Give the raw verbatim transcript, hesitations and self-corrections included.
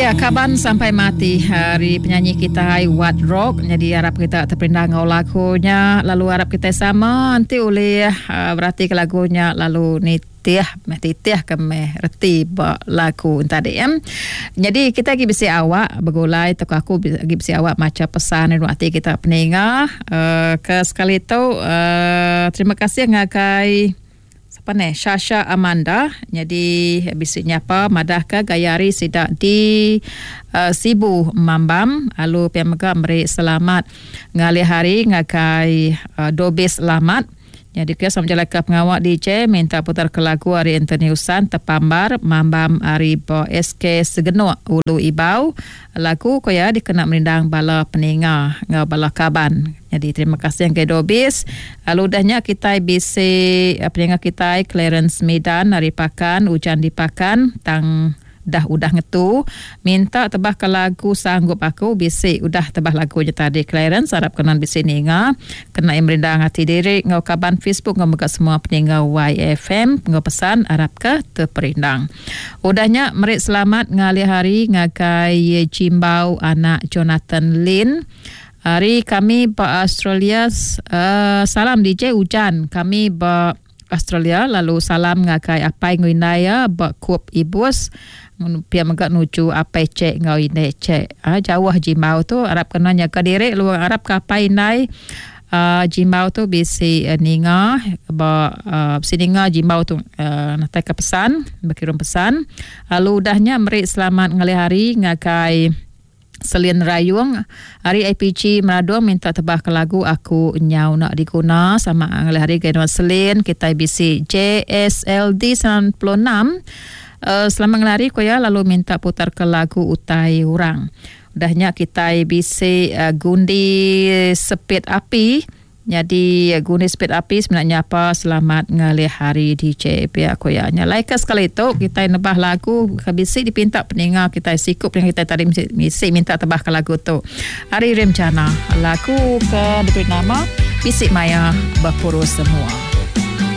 Ya, kaban sampai mati hari penyanyi kita Hai Wat Rock. Jadi harap kita terpindah ngau lagunya. Lalu harap kita sama nanti oleh uh, berarti ke lagunya lalu ni tiah meh titiah ke meh reti ba lagu tadi ya. Jadi kita lagi bisi awak begulai tu aku lagi bisi awak macam pesan dan waktu kita peningah uh, ke sekali tu uh, terima kasih ngakai apa ni Shasha Amanda. Jadi bisnya apa madah ke gayari sidak di uh, Sibu Mambam lalu pemega beri selamat ngali hari ngakai uh, dobis selamat. Jadi kita sama jalan ke pengawak D J minta putar ke lagu hari Anthony Usan Tepambar Mambam hari Bo S K Segenuk Ulu Ibau lagu ko ya dikena merindang bala peninga ngau bala kaban. Jadi terima kasih yang ke dobis. Lalu dahnya kita bisi peninga kita Clarence Medan hari Pakan hujan di Pakan tang dah udah ngetu minta tebah ke lagu sanggup aku bisi udah tebah lagunya tadi Clarence harap kenan bisi ninga kena imrindang hati diri ngau kaban Facebook ngau muka semua peninga Y F M ngau pesan harap ke terperindang udahnya merit selamat ngali hari ngakai Jimbau anak Jonathan Lin. Hari kami ba Australia uh, salam D J hujan kami ba Australia lalu salam ngakai apai nguinaya ba kup ibus pia megak nuju apai cek ngau ine cek ah jauh Jimbau tu harap kena nyaga diri luang harap ka apai nai uh, Jimbau tu bisi uh, ninga ba uh, sininga Jimbau tu uh, natai ke pesan berkirim pesan lalu udahnya merit selamat ngali hari ngakai Selin Rayung hari I P G Meradong minta tebah ke lagu aku nyau nak diguna sama ngali hari Gainwan Selin kita bisi J S L D sembilan puluh enam. Uh, selama ngelari ko ya lalu minta putar ke lagu utai orang. Udahnya kita bisi uh, gundi sepit api. Jadi uh, gundi sepit api sebenarnya apa selamat ngali hari D J pihak ko ya. Nyalai ke sekali itu kita nebah lagu bisi dipinta peninga kita sikup yang kita tadi misi minta tebah ke lagu tu. Hari Remjana lagu ke diberi nama Bisik Maya Bapuru Semua.